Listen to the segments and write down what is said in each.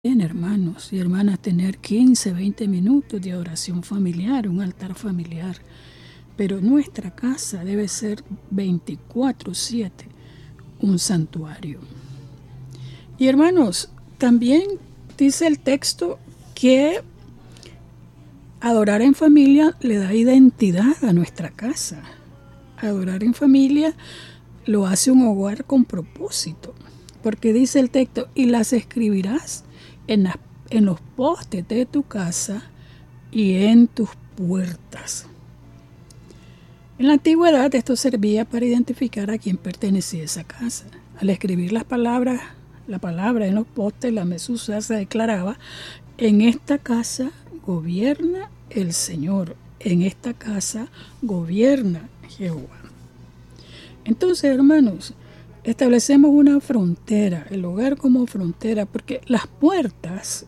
bien, hermanos y hermanas, tener 15, 20 minutos de oración familiar, un altar familiar. Pero nuestra casa debe ser 24/7 un santuario. Y hermanos, también dice el texto que adorar en familia le da identidad a nuestra casa. Adorar en familia lo hace un hogar con propósito. Porque dice el texto, y las escribirás en los postes de tu casa y en tus puertas. En la antigüedad esto servía para identificar a quién pertenecía a esa casa. Al escribir la palabra en los postes, la mezuzá se declaraba: en esta casa gobierna el Señor, en esta casa gobierna Jehová. Entonces, hermanos, establecemos una frontera, el hogar como frontera, porque las puertas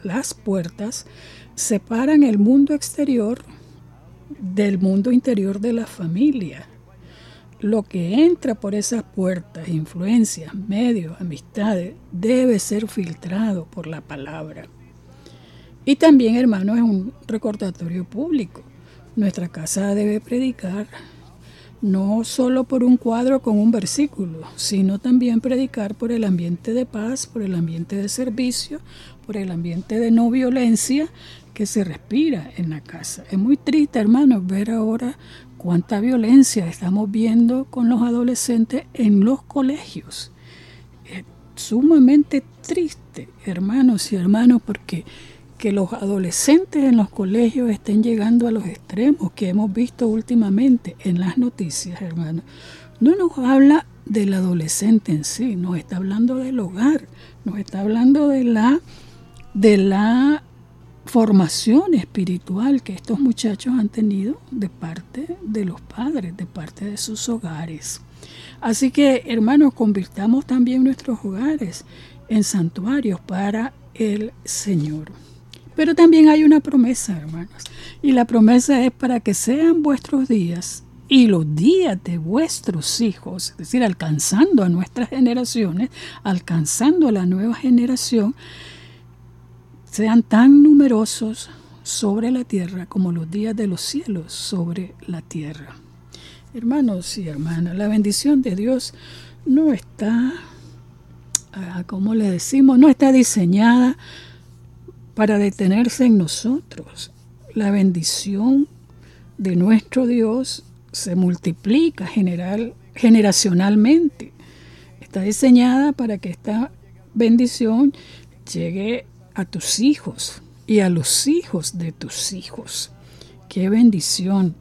separan el mundo exterior del mundo interior de la familia. Lo que entra por esas puertas, influencias, medios, amistades, debe ser filtrado por la palabra. Y también, hermanos, es un recordatorio público. Nuestra casa debe predicar no solo por un cuadro con un versículo, sino también predicar por el ambiente de paz, por el ambiente de servicio, por el ambiente de no violencia que se respira en la casa. Es muy triste, hermanos, ver ahora cuánta violencia estamos viendo con los adolescentes en los colegios. Es sumamente triste, hermanos y hermanas, porque que los adolescentes en los colegios estén llegando a los extremos que hemos visto últimamente en las noticias, hermanos, no nos habla del adolescente en sí, nos está hablando del hogar, nos está hablando de la formación espiritual que estos muchachos han tenido de parte de los padres, de parte de sus hogares. Así que, hermanos, convirtamos también nuestros hogares en santuarios para el Señor. Pero también hay una promesa, hermanos, y la promesa es para que sean vuestros días y los días de vuestros hijos, es decir, alcanzando a nuestras generaciones, alcanzando a la nueva generación, sean tan numerosos sobre la tierra como los días de los cielos sobre la tierra. Hermanos y hermanas, la bendición de Dios no está, como le decimos, no está diseñada para detenerse en nosotros. La bendición de nuestro Dios se multiplica generacionalmente. Está diseñada para que esta bendición llegue a tus hijos y a los hijos de tus hijos. Qué bendición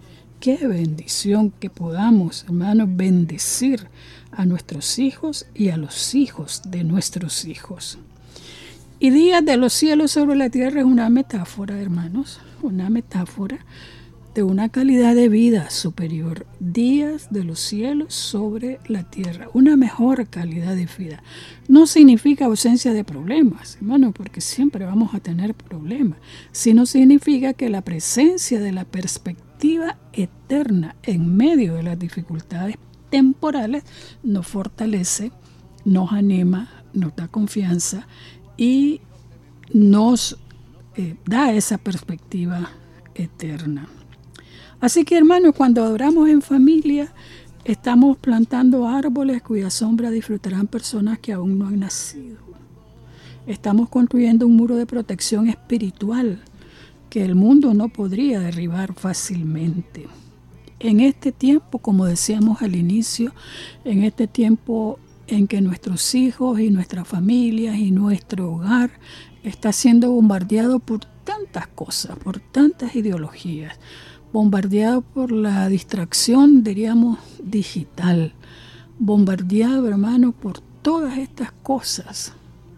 que podamos, hermanos, bendecir a nuestros hijos y a los hijos de nuestros hijos. Y días de los cielos sobre la tierra es una metáfora, hermanos, una metáfora de una calidad de vida superior. Días de los cielos sobre la tierra, una mejor calidad de vida. No significa ausencia de problemas, hermanos, porque siempre vamos a tener problemas, sino significa que la presencia de la perspectiva eterna en medio de las dificultades temporales nos fortalece, nos anima, nos da confianza y nos da esa perspectiva eterna. Así que, hermanos, cuando adoramos en familia, estamos plantando árboles cuya sombra disfrutarán personas que aún no han nacido. Estamos construyendo un muro de protección espiritual que el mundo no podría derribar fácilmente. En este tiempo, como decíamos al inicio, en este tiempo en que nuestros hijos y nuestras familias y nuestro hogar está siendo bombardeado por tantas cosas, por tantas ideologías, bombardeado por la distracción, diríamos, digital, bombardeado, hermano, por todas estas cosas.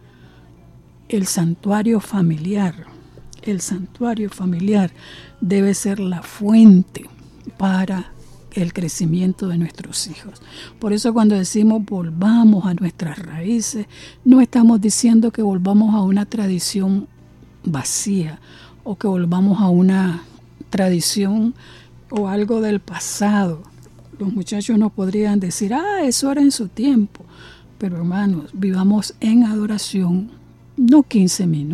El santuario familiar debe ser la fuente para el crecimiento de nuestros hijos. Por eso cuando decimos volvamos a nuestras raíces, no estamos diciendo que volvamos a una tradición vacía o que volvamos a una tradición o algo del pasado. Los muchachos no podrían decir, eso era en su tiempo. Pero hermanos, vivamos en adoración, no 15 minutos.